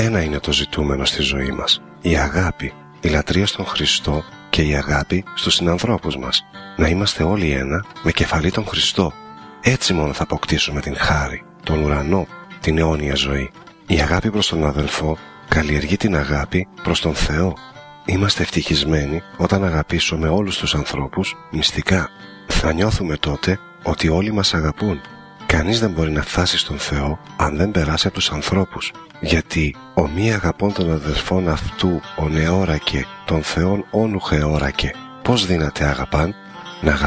Ένα είναι το ζητούμενο στη ζωή μας: η αγάπη, η λατρεία στον Χριστό και η αγάπη στους συνανθρώπους μας. Να είμαστε όλοι ένα με κεφαλή τον Χριστό. Έτσι μόνο θα αποκτήσουμε την χάρη, τον ουρανό, την αιώνια ζωή. Η αγάπη προς τον αδελφό καλλιεργεί την αγάπη προς τον Θεό. Είμαστε ευτυχισμένοι όταν αγαπήσουμε όλους τους ανθρώπους μυστικά. Θα νιώθουμε τότε ότι όλοι μας αγαπούν. Κανείς δεν μπορεί να φτάσει στον Θεό αν δεν περάσει από τους ανθρώπους. Γιατί ο μη αγαπών των αδελφών αυτού ο νεόρακε, των Θεών όνουχε όρακε. Πώς δύναται αγαπάν?